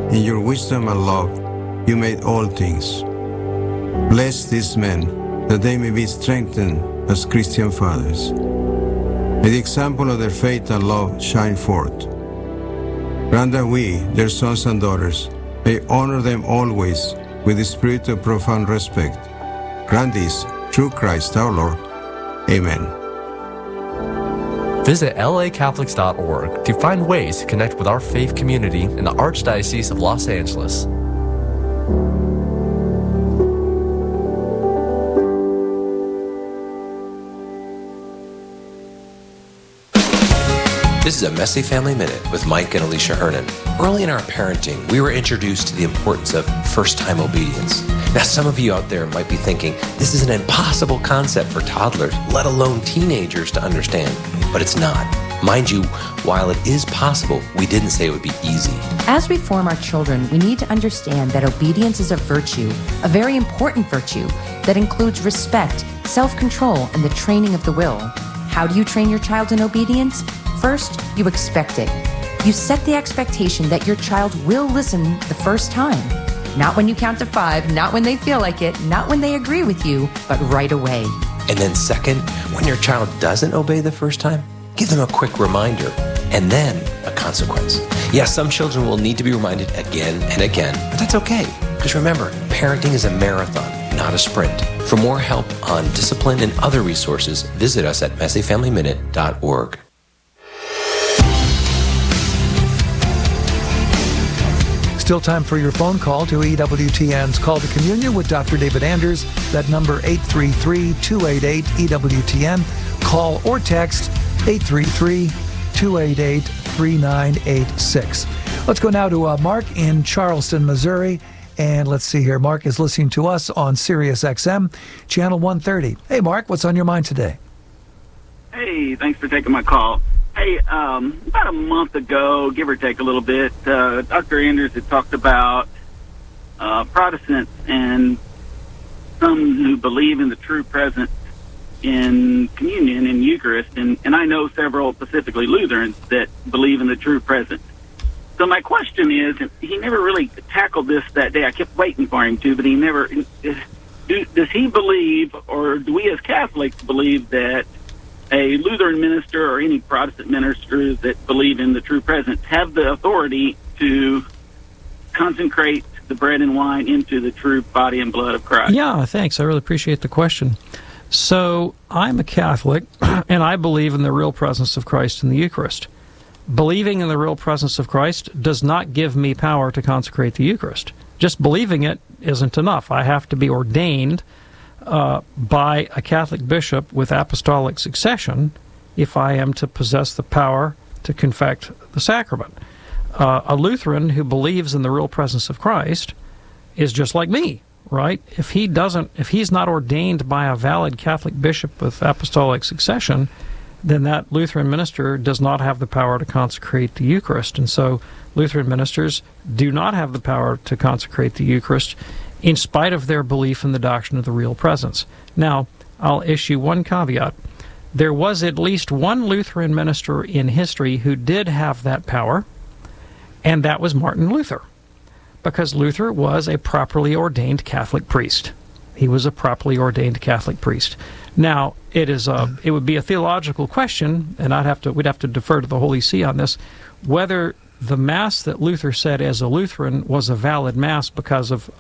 in your wisdom and love, you made all things. Bless these men, that they may be strengthened as Christian fathers. May the example of their faith and love shine forth. Grant that we, their sons and daughters, may honor them always with the spirit of profound respect. Grant this through Christ our Lord. Amen. Visit lacatholics.org to find ways to connect with our faith community in the Archdiocese of Los Angeles. This is a Messy Family Minute with Mike and Alicia Hernan. Early in our parenting, we were introduced to the importance of first-time obedience. Now, some of you out there might be thinking, this is an impossible concept for toddlers, let alone teenagers, to understand. But it's not. Mind you, while it is possible, we didn't say it would be easy. As we form our children, we need to understand that obedience is a virtue, a very important virtue, that includes respect, self-control, and the training of the will. How do you train your child in obedience? First, you expect it. You set the expectation that your child will listen the first time. Not when you count to 5, not when they feel like it, not when they agree with you, but right away. And then second, when your child doesn't obey the first time, give them a quick reminder and then a consequence. Yes, some children will need to be reminded again and again, but that's okay. Because remember, parenting is a marathon, not a sprint. For more help on discipline and other resources, visit us at messyfamilyminute.org. Still time for your phone call to EWTN's Call to Communion with Dr. David Anders. That number 833-288-EWTN. Call or text 833-288-3986. Let's go now to Mark in Charleston, Missouri. And let's see here. Mark is listening to us on Sirius XM, channel 130. Hey, Mark, what's on your mind today? Hey, thanks for taking my call. Hey, about a month ago, give or take a little bit, Dr. Anders had talked about Protestants and some who believe in the true presence in communion, in Eucharist, and I know several, specifically Lutherans, that believe in the true presence. So my question is, he never really tackled this that day. I kept waiting for him to, but he never... Does he believe, or do we as Catholics believe that a Lutheran minister or any Protestant ministers that believe in the true presence have the authority to consecrate the bread and wine into the true body and blood of Christ? Yeah, thanks. I really appreciate the question. So I'm a Catholic, and I believe in the real presence of Christ in the Eucharist. Believing in the real presence of Christ does not give me power to consecrate the Eucharist. Just believing it isn't enough. I have to be ordained by a Catholic bishop with apostolic succession if I am to possess the power to confect the sacrament. A Lutheran who believes in the real presence of Christ is just like me, right? If he's not ordained by a valid Catholic bishop with apostolic succession, then that Lutheran minister does not have the power to consecrate the Eucharist. And so Lutheran ministers do not have the power to consecrate the Eucharist in spite of their belief in the doctrine of the real presence. Now, I'll issue one caveat. There was at least one Lutheran minister in history who did have that power, and that was Martin Luther, because Luther was a properly ordained Catholic priest. He was a properly ordained Catholic priest. Now, it would be a theological question, and we'd have to defer to the Holy See on this, whether the Mass that Luther said as a Lutheran was a valid Mass because of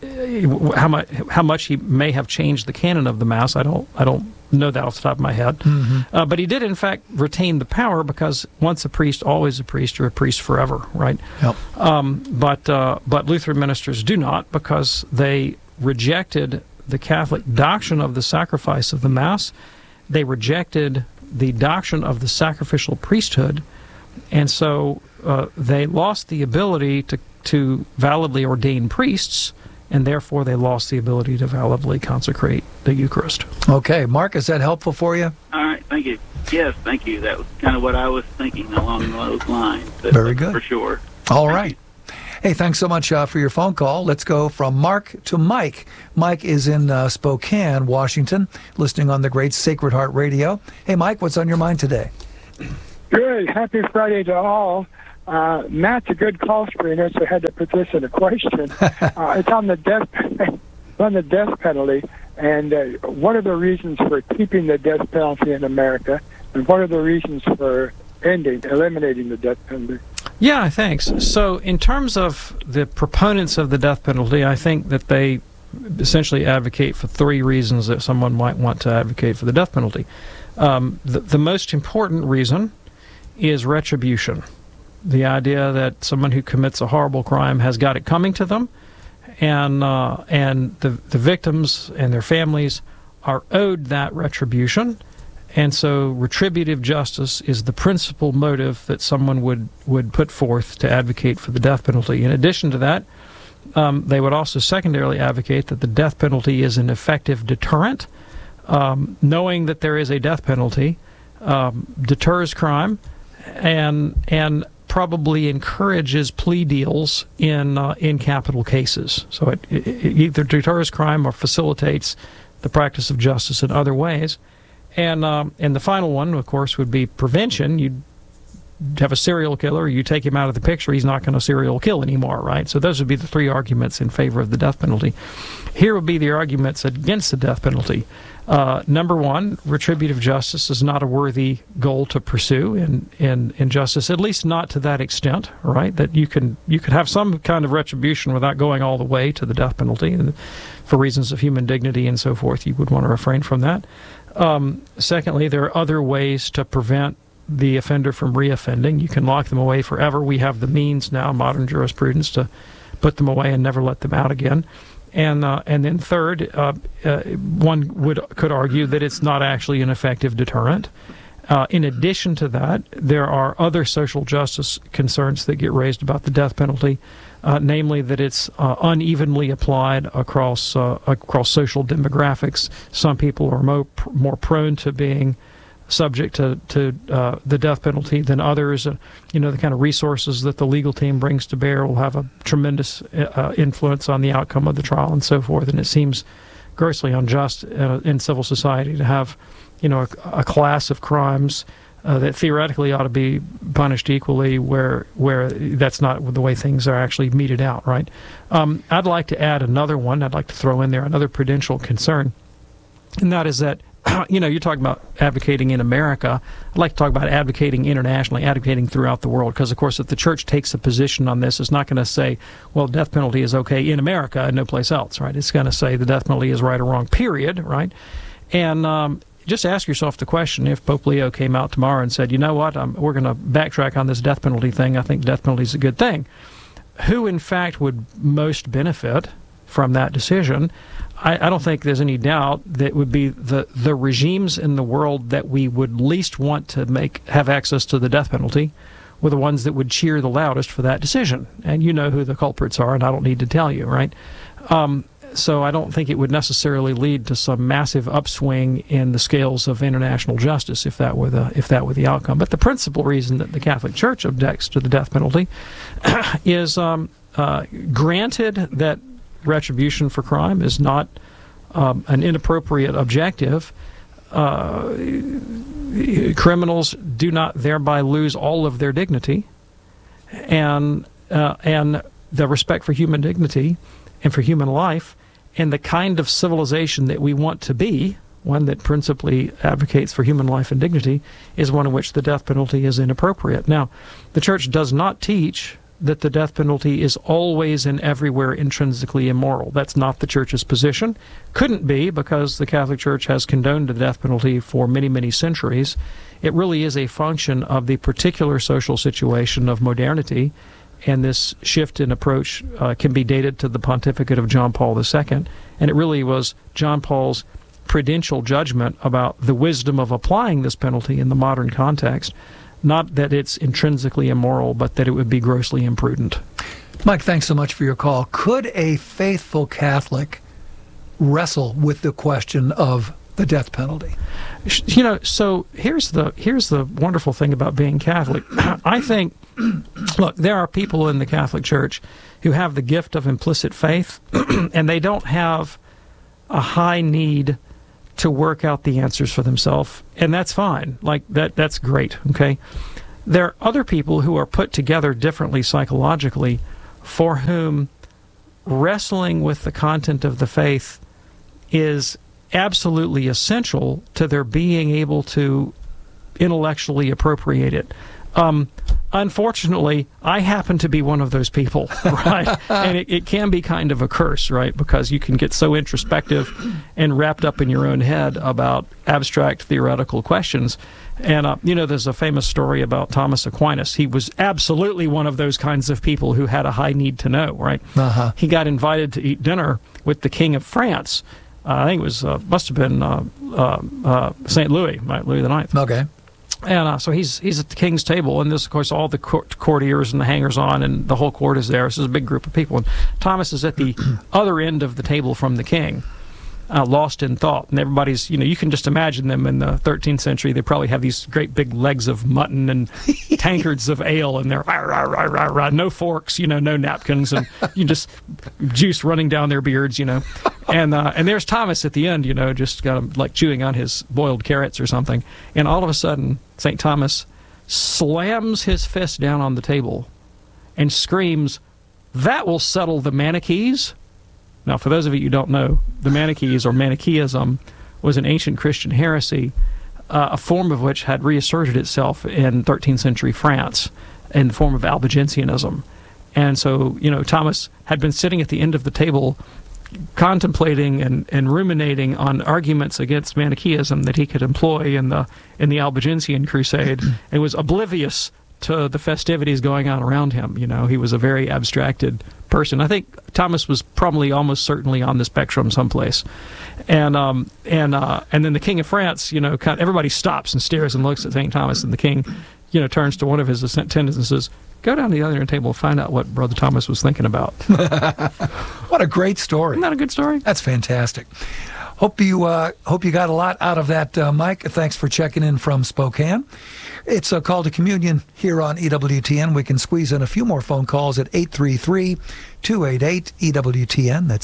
how much he may have changed the canon of the Mass. I don't know that off the top of my head. Mm-hmm. But he did, in fact, retain the power because once a priest, always a priest, or a priest forever, right? Yep. But Lutheran ministers do not, because they rejected the Catholic doctrine of the sacrifice of the Mass. They rejected the doctrine of the sacrificial priesthood, and so they lost the ability to validly ordain priests, and therefore they lost the ability to validly consecrate the Eucharist. Okay, Mark, is that helpful for you? All right, thank you. Yes, thank you. That was kind of what I was thinking along those lines. Very good. For sure. All right. Hey, thanks so much for your phone call. Let's go from Mark to Mike. Mike is in Spokane, Washington, listening on the great Sacred Heart Radio. Hey, Mike, what's on your mind today? Good. Happy Friday to all. Matt's a good call screener, so I had to put this in a question. It's on the death penalty, and what are the reasons for keeping the death penalty in America, and what are the reasons for eliminating the death penalty? Yeah, thanks. So in terms of the proponents of the death penalty, I think that they essentially advocate for three reasons that someone might want to advocate for the death penalty. The most important reason is retribution. The idea that someone who commits a horrible crime has got it coming to them, and the victims and their families are owed that retribution. And so retributive justice is the principal motive that someone would put forth to advocate for the death penalty. In addition to that, they would also secondarily advocate that the death penalty is an effective deterrent. Knowing that there is a death penalty deters crime and probably encourages plea deals in capital cases. So it either deters crime or facilitates the practice of justice in other ways. And the final one, of course, would be prevention. You'd have a serial killer, you take him out of the picture, he's not going to serial kill anymore, right? So those would be the three arguments in favor of the death penalty. Here would be the arguments against the death penalty. Number one, retributive justice is not a worthy goal to pursue in justice, at least not to that extent, right? That you could have some kind of retribution without going all the way to the death penalty, and for reasons of human dignity and so forth, you would want to refrain from that. Secondly, there are other ways to prevent the offender from reoffending. You can lock them away forever. We have the means now, modern jurisprudence, to put them away and never let them out again. And then third, one could argue that it's not actually an effective deterrent. In addition to that, there are other social justice concerns that get raised about the death penalty, namely that it's unevenly applied across social demographics. Some people are more prone to being subject to the death penalty than others. The kind of resources that the legal team brings to bear will have a tremendous influence on the outcome of the trial and so forth. And it seems grossly unjust in civil society to have, a class of crimes that theoretically ought to be punished equally, where that's not the way things are actually meted out, right? I'd like to add another one. I'd like to throw in there another prudential concern, and that is that you're talking about advocating in America. I'd like to talk about advocating internationally, advocating throughout the world, because, of course, if the church takes a position on this, it's not going to say, well, death penalty is okay in America and no place else, right? It's going to say the death penalty is right or wrong, period, right? And just ask yourself the question, if Pope Leo came out tomorrow and said, you know what, we're going to backtrack on this death penalty thing, I think death penalty is a good thing, who, in fact, would most benefit from that decision? I don't think there's any doubt that would be the regimes in the world that we would least want to have access to the death penalty were the ones that would cheer the loudest for that decision. And you know who the culprits are, and I don't need to tell you, right? So I don't think it would necessarily lead to some massive upswing in the scales of international justice if that were the outcome. But the principal reason that the Catholic Church objects to the death penalty is granted that retribution for crime is not an inappropriate objective. Criminals do not thereby lose all of their dignity, and the respect for human dignity and for human life, and the kind of civilization that we want to be, one that principally advocates for human life and dignity, is one in which the death penalty is inappropriate. Now, the Church does not teach that the death penalty is always and everywhere intrinsically immoral. That's not the Church's position. Couldn't be, because the Catholic Church has condoned the death penalty for many, many centuries. It really is a function of the particular social situation of modernity, and this shift in approach can be dated to the pontificate of John Paul II, and it really was John Paul's prudential judgment about the wisdom of applying this penalty in the modern context. Not that it's intrinsically immoral, but that it would be grossly imprudent. Mike, thanks so much for your call. Could a faithful Catholic wrestle with the question of the death penalty? So here's the wonderful thing about being Catholic. I think, look, there are people in the Catholic Church who have the gift of implicit faith, and they don't have a high need to work out the answers for themselves, and that's fine. Like that's great, okay? There are other people who are put together differently psychologically, for whom wrestling with the content of the faith is absolutely essential to their being able to intellectually appropriate it. Unfortunately, I happen to be one of those people, right? And it can be kind of a curse, right? Because you can get so introspective and wrapped up in your own head about abstract theoretical questions. And, there's a famous story about Thomas Aquinas. He was absolutely one of those kinds of people who had a high need to know, right? Uh-huh. He got invited to eat dinner with the King of France. I think it was, must have been St. Louis, right? Louis IX. Okay. And so he's at the king's table, and this, of course, all the courtiers and the hangers-on and the whole court is there. This is a big group of people. And Thomas is at the other end of the table from the king, lost in thought. And everybody's, you can just imagine them in the 13th century. They probably have these great big legs of mutton and tankards of ale, and they're rah, rah, rah, rah, rah, no forks, no napkins, and you just juice running down their beards, And there's Thomas at the end, just like chewing on his boiled carrots or something. And all of a sudden, St. Thomas slams his fist down on the table and screams, "That will settle the Manichees." Now, for those of you who don't know, the Manichees, or Manichaeism, was an ancient Christian heresy, a form of which had reasserted itself in 13th century France in the form of Albigensianism. And so, Thomas had been sitting at the end of the table contemplating and ruminating on arguments against Manichaeism that he could employ in the Albigensian crusade, and was oblivious to the festivities going on around him. He was a very abstracted person. I think Thomas was probably almost certainly on the spectrum someplace. And then the King of France, everybody stops and stares and looks at St. Thomas, and the king, turns to one of his attendants and says, "Go down to the other end of the table and find out what Brother Thomas was thinking about." What a great story. Isn't that a good story? That's fantastic. Hope you got a lot out of that, Mike. Thanks for checking in from Spokane. It's a call to communion here on EWTN. We can squeeze in a few more phone calls at 833-288-EWTN. That's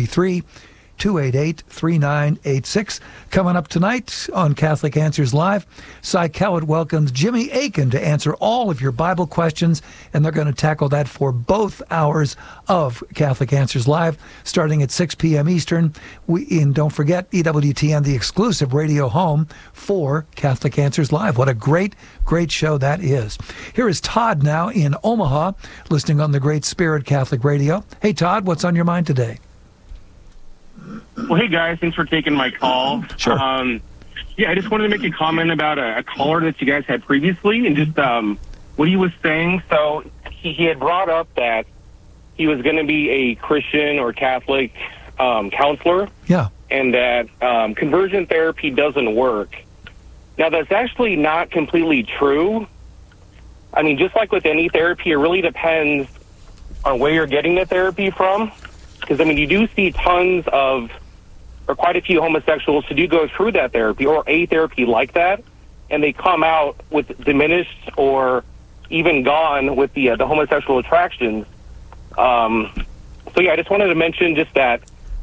833-288-3986. Coming up tonight on Catholic Answers Live, Cy Cowett welcomes Jimmy Akin to answer all of your Bible questions, and they're going to tackle that for both hours of Catholic Answers Live, starting at 6 p.m. Eastern. And don't forget, EWTN, the exclusive radio home for Catholic Answers Live. What a great, great show that is. Here is Todd now in Omaha, listening on the Great Spirit Catholic Radio. Hey, Todd, what's on your mind today? Well, hey, guys, thanks for taking my call. Sure. I just wanted to make a comment about a caller that you guys had previously and just what he was saying. So he had brought up that he was going to be a Christian or Catholic counselor. Yeah. And that conversion therapy doesn't work. Now, that's actually not completely true. I mean, just like with any therapy, it really depends on where you're getting the therapy from. Because, you do see tons of, or quite a few homosexuals who do go through that therapy or a therapy like that, and they come out with diminished or even gone with the homosexual attractions. I just wanted to mention just that,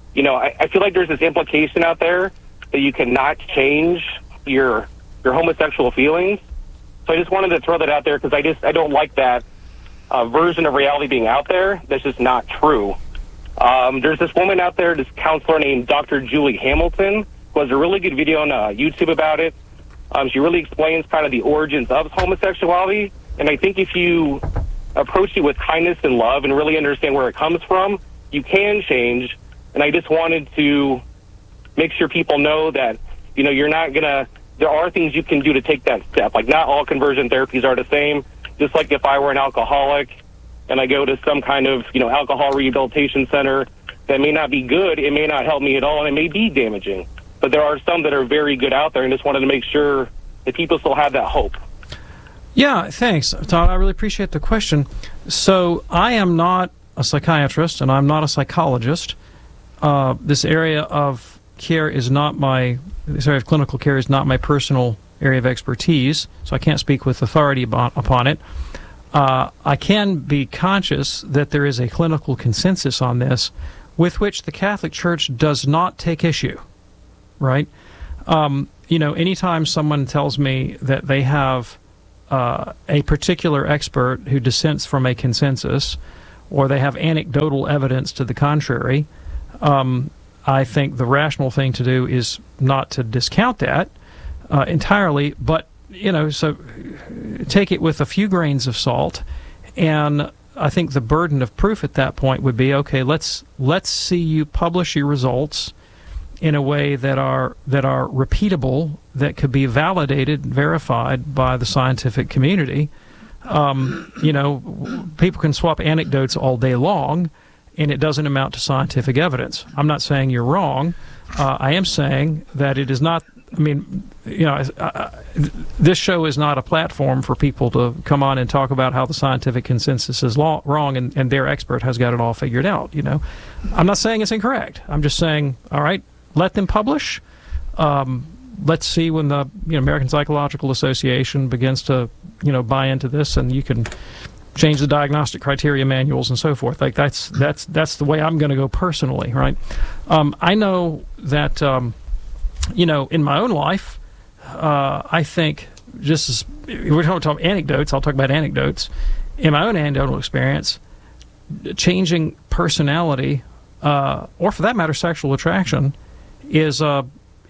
I feel like there's this implication out there that you cannot change your homosexual feelings. So I just wanted to throw that out there because I don't like that version of reality being out there. That's just not true. There's this woman out there, this counselor named Dr. Julie Hamilton, who has a really good video on YouTube about it. She really explains kind of the origins of homosexuality, and I think if you approach it with kindness and love and really understand where it comes from, you can change. And I just wanted to make sure people know that, you're not going to, there are things you can do to take that step. Like, not all conversion therapies are the same. Just like if I were an alcoholic and I go to some kind of, alcohol rehabilitation center that may not be good, it may not help me at all, and it may be damaging. But there are some that are very good out there, and just wanted to make sure that people still have that hope. Yeah, thanks, Todd. I really appreciate the question. So I am not a psychiatrist, and I'm not a psychologist. This area of care is not this area of clinical care is not my personal area of expertise, so I can't speak with authority upon it. I can be conscious that there is a clinical consensus on this with which the Catholic Church does not take issue, right? Anytime someone tells me that they have a particular expert who dissents from a consensus, or they have anecdotal evidence to the contrary, I think the rational thing to do is not to discount that entirely, but so take it with a few grains of salt. And I think the burden of proof at that point would be, okay, let's see you publish your results in a way that are repeatable, that could be validated, verified by the scientific community. People can swap anecdotes all day long, and it doesn't amount to scientific evidence. I'm not saying you're wrong. I am saying that it is not. I mean, this show is not a platform for people to come on and talk about how the scientific consensus is wrong and their expert has got it all figured out. I'm not saying it's incorrect. I'm just saying, all right, let them publish. Let's see when the American Psychological Association begins to buy into this, and you can change the diagnostic criteria manuals and so forth. Like that's the way I'm going to go personally, right? I know that in my own life, I think just as we're talking about anecdotes, I'll talk about anecdotes. In my own anecdotal experience, changing personality, or for that matter, sexual attraction, is an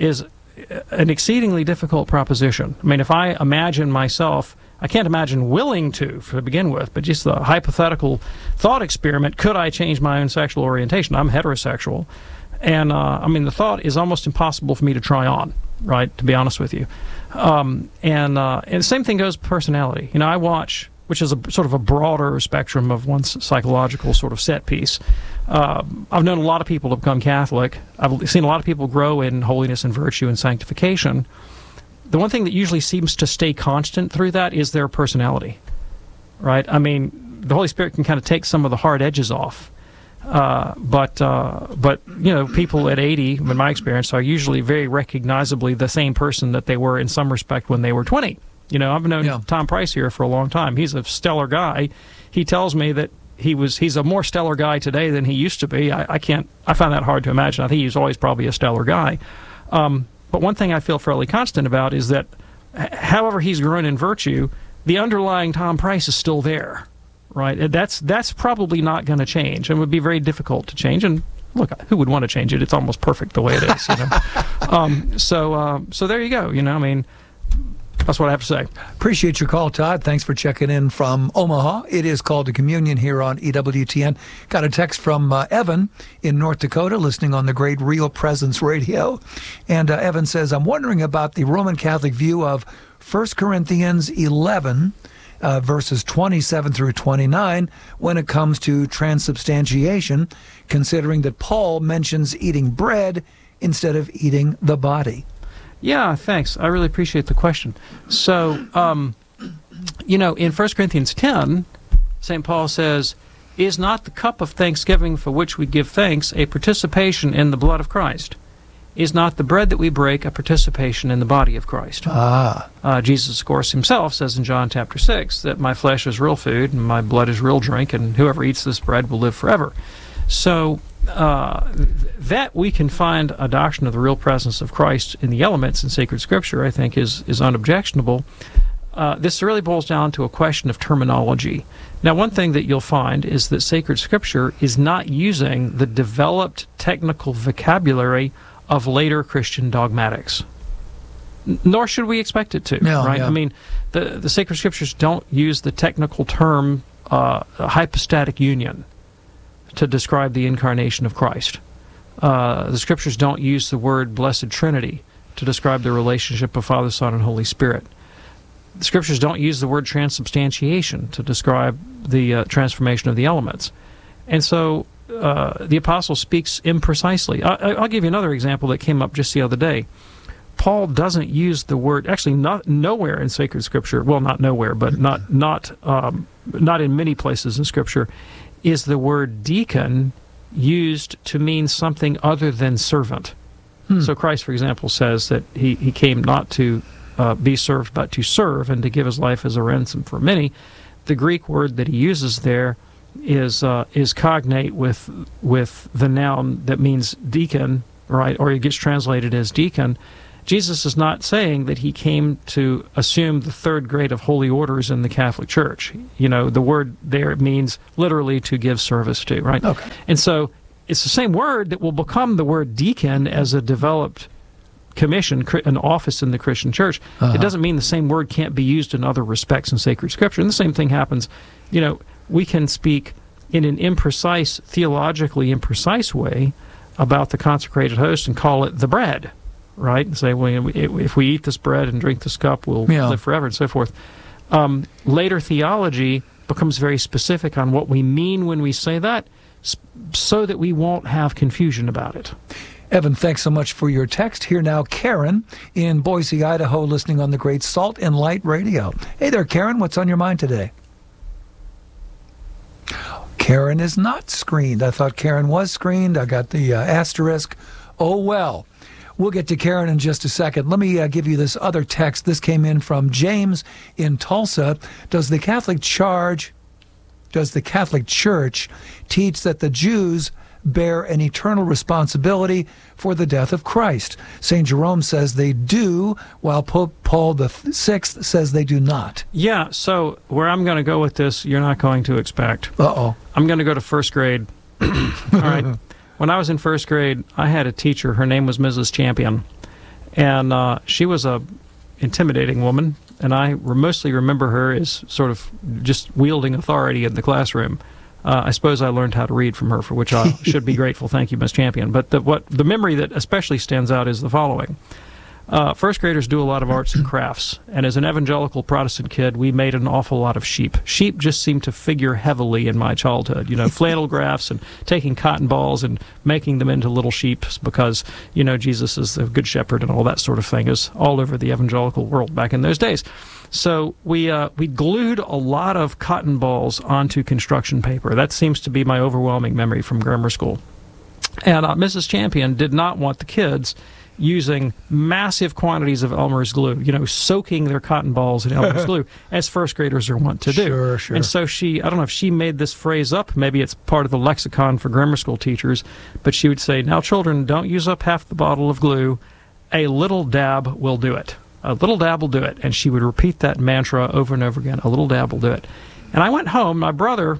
exceedingly difficult proposition. I mean, if I imagine myself, I can't imagine willing to begin with, but just the hypothetical thought experiment, could I change my own sexual orientation? I'm heterosexual. And, the thought is almost impossible for me to try on, right, to be honest with you. And the same thing goes with personality. I watch, which is a sort of a broader spectrum of one's psychological sort of set piece. I've known a lot of people to become Catholic. I've seen a lot of people grow in holiness and virtue and sanctification. The one thing that usually seems to stay constant through that is their personality, right? I mean, the Holy Spirit can kind of take some of the hard edges off. But people at 80, in my experience, are usually very recognizably the same person that they were in some respect when they were 20. I've known Tom Price here for a long time. He's a stellar guy. He tells me that he's a more stellar guy today than he used to be. I find that hard to imagine. I think he's always probably a stellar guy. But one thing I feel fairly constant about is that however he's grown in virtue, the underlying Tom Price is still there. Right, that's probably not going to change, and would be very difficult to change. And look, who would want to change it? It's almost perfect the way it is. So there you go. That's what I have to say. Appreciate your call, Todd. Thanks for checking in from Omaha. It is Called to Communion here on EWTN. Got a text from Evan in North Dakota, listening on the great Real Presence Radio. And Evan says, I'm wondering about the Roman Catholic view of 1 Corinthians 11, verses 27 through 29, when it comes to transubstantiation, considering that Paul mentions eating bread instead of eating the body. Yeah, thanks. I really appreciate the question. So, in 1 Corinthians 10, St. Paul says, is not the cup of thanksgiving for which we give thanks a participation in the blood of Christ? Is not the bread that we break a participation in the body of Christ? Jesus, of course, himself says in John chapter 6 that my flesh is real food and my blood is real drink, and whoever eats this bread will live forever. So that we can find a doctrine of the real presence of Christ in the elements in sacred Scripture, I think, is unobjectionable. This really boils down to a question of terminology. Now, one thing that you'll find is that sacred Scripture is not using the developed technical vocabulary of later Christian dogmatics. Nor should we expect it to, right? Yeah. I mean, the sacred Scriptures don't use the technical term hypostatic union to describe the incarnation of Christ. The Scriptures don't use the word Blessed Trinity to describe the relationship of Father, Son, and Holy Spirit. The Scriptures don't use the word transubstantiation to describe the transformation of the elements. And so the apostle speaks imprecisely. I'll give you another example that came up just the other day. Paul doesn't use the word, actually nowhere in sacred Scripture, well, not nowhere, but not in many places in Scripture, is the word deacon used to mean something other than servant. So Christ, for example, says that he came not to be served, but to serve and to give his life as a ransom for many. The Greek word that he uses there is cognate with the noun that means deacon, right? Or it gets translated as deacon, Jesus is not saying that he came to assume the third grade of holy orders in the Catholic Church. You know, the word there means literally to give service to, right? Okay. And so it's the same word that will become the word deacon as a developed commission, an office in the Christian church. It doesn't mean the same word can't be used in other respects in sacred scripture. And the same thing happens, you know, we can speak in an imprecise, theologically imprecise way about the consecrated host and call it the bread, right? And say, well, if we eat this bread and drink this cup, we'll live forever, and so forth. Later theology becomes very specific on what we mean when we say that, so that we won't have confusion about it. Evan, thanks so much for your text. Here now, Karen in Boise, Idaho, listening on the great Salt and Light Radio. Hey there, Karen. What's on your mind today? Karen is not screened. I thought Karen was screened. I got the asterisk. Oh, well. We'll get to Karen in just a second. Let me give you this other text. This came in from James in Tulsa. Does the Catholic Church teach that the Jews bear an eternal responsibility for the death of Christ? St. Jerome says they do, while Pope Paul VI says they do not. Yeah, so where I'm going to go with this, you're not going to expect. Uh-oh. I'm going to go to first grade. All right. When I was in first grade, I had a teacher. Her name was Mrs. Champion, and she was a intimidating woman, and I mostly remember her as sort of just wielding authority in the classroom. I suppose I learned how to read from her, for which I should be grateful. Thank you, Miss Champion. But the memory that especially stands out is the following. First graders do a lot of arts and crafts, and as an evangelical Protestant kid, we made an awful lot of sheep. Sheep just seemed to figure heavily in my childhood. You know, flannel graphs and taking cotton balls and making them into little sheep because, you know, Jesus is the good shepherd and all that sort of thing is all over the evangelical world back in those days. So we glued a lot of cotton balls onto construction paper. That seems to be my overwhelming memory from grammar school. And Mrs. Champion did not want the kids using massive quantities of Elmer's glue, you know, soaking their cotton balls in Elmer's glue, as first graders are wont to do. Sure. And so I don't know if she made this phrase up, maybe it's part of the lexicon for grammar school teachers, but she would say, now children, don't use up half the bottle of glue, a little dab will do it. A little dab will do it. And she would repeat that mantra over and over again, a little dab will do it. And I went home, my brother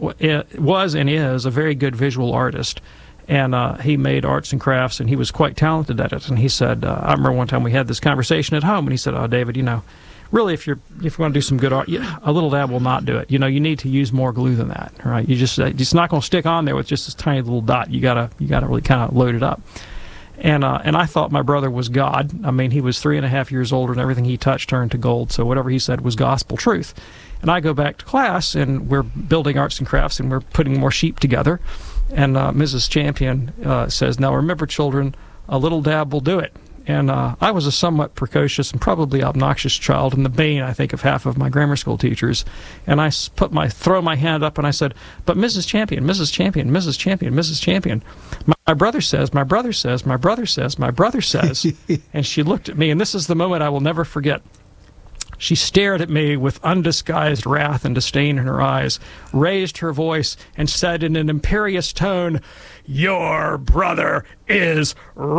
was and is a very good visual artist, and he made arts and crafts, and he was quite talented at it. And he said, I remember one time we had this conversation at home, and he said, oh, David, you know, really, if you want to do some good art, a little dab will not do it. You know, you need to use more glue than that, right? It's not going to stick on there with just this tiny little dot. You gotta really kind of load it up. And I thought my brother was God. I mean, he was 3.5 years older, and everything he touched turned to gold. So whatever he said was gospel truth. And I go back to class, and we're building arts and crafts, and we're putting more sheep together. And Mrs. Champion says, now remember, children, a little dab will do it. And I was a somewhat precocious and probably obnoxious child, and the bane, I think, of half of my grammar school teachers. And I throw my hand up and I said, but Mrs. Champion, Mrs. Champion, Mrs. Champion, Mrs. Champion, my brother says, my brother says, my brother says, my brother says. And she looked at me, and this is the moment I will never forget. She stared at me with undisguised wrath and disdain in her eyes, raised her voice, and said in an imperious tone, your brother is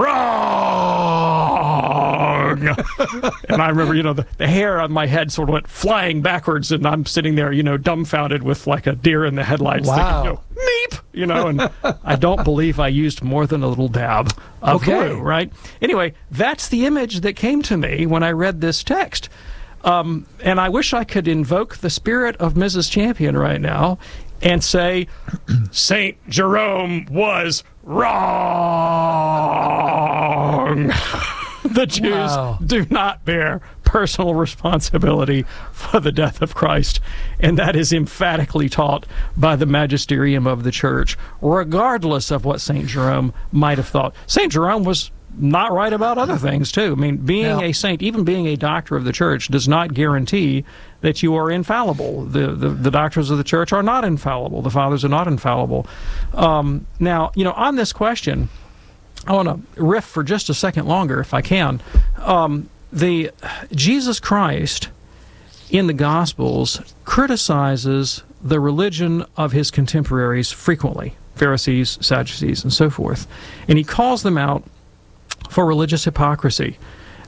wrong. And I remember, you know, the hair on my head sort of went flying backwards, and I'm sitting there, you know, dumbfounded with like a deer in the headlights. Wow. Thinking, meep, you know, and I don't believe I used more than a little dab of glue, right? Anyway, that's the image that came to me when I read this text. And I wish I could invoke the spirit of Mrs. Champion right now and say, St. Jerome was wrong. The Jews do not bear personal responsibility for the death of Christ, and that is emphatically taught by the magisterium of the Church, regardless of what St. Jerome might have thought. St. Jerome was not right about other things, too. I mean, being a saint, even being a doctor of the Church, does not guarantee that you are infallible. The doctors of the Church are not infallible. The fathers are not infallible. Now, you know, on this question, I want to riff for just a second longer, if I can. The Jesus Christ in the Gospels criticizes the religion of his contemporaries frequently, Pharisees, Sadducees, and so forth. And he calls them out for religious hypocrisy.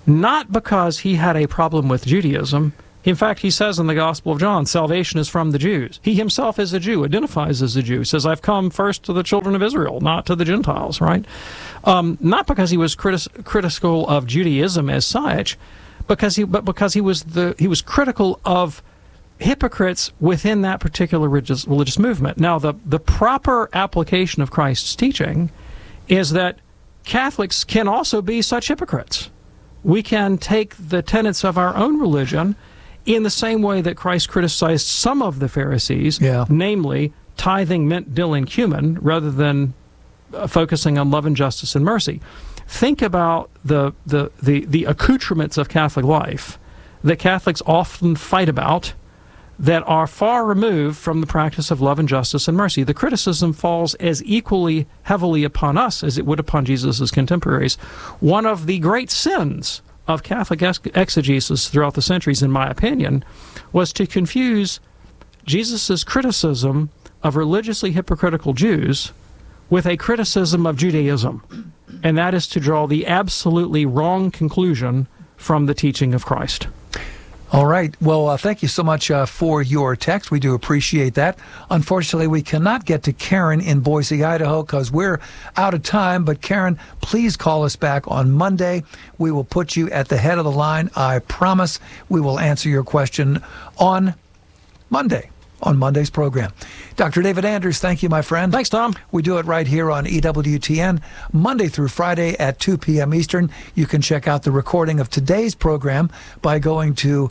not because he had a problem with Judaism. In fact, he says in the Gospel of John, salvation is from the Jews. He himself is a Jew, identifies as a Jew, says, I've come first to the children of Israel, not to the Gentiles, right? Not because he was critical of Judaism as such, but because he was critical of hypocrites within that particular religious movement. Now, the proper application of Christ's teaching is that Catholics can also be such hypocrites. We can take the tenets of our own religion in the same way that Christ criticized some of the Pharisees, namely tithing mint, dill, and cumin, rather than focusing on love and justice and mercy. Think about the accoutrements of Catholic life that Catholics often fight about that are far removed from the practice of love and justice and mercy. The criticism falls as equally heavily upon us as it would upon Jesus' contemporaries. One of the great sins of Catholic exegesis throughout the centuries, in my opinion, was to confuse Jesus' criticism of religiously hypocritical Jews with a criticism of Judaism, and that is to draw the absolutely wrong conclusion from the teaching of Christ. All right. Well, thank you so much for your text. We do appreciate that. Unfortunately, we cannot get to Karen in Boise, Idaho, because we're out of time. But Karen, please call us back on Monday. We will put you at the head of the line. I promise we will answer your question on Monday, on Monday's program. Dr. David Anders, thank you, my friend. Thanks, Tom. We do it right here on EWTN, Monday through Friday at 2 p.m. Eastern. You can check out the recording of today's program by going to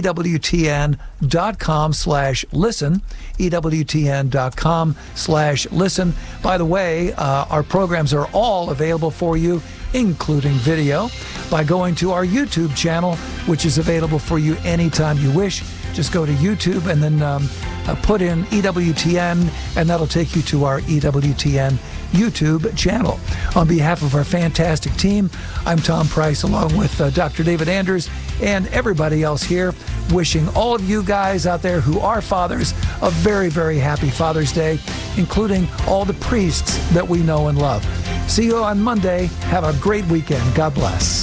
EWTN.com/listen, EWTN.com/listen. By the way, our programs are all available for you, including video, by going to our YouTube channel, which is available for you anytime you wish. Just go to YouTube and then put in EWTN, and that'll take you to our EWTN YouTube channel. On behalf of our fantastic team, I'm Tom Price, along with Dr. David Anders and everybody else here, wishing all of you guys out there who are fathers a very, very happy Father's Day, including all the priests that we know and love. See you on Monday. Have a great weekend. God bless.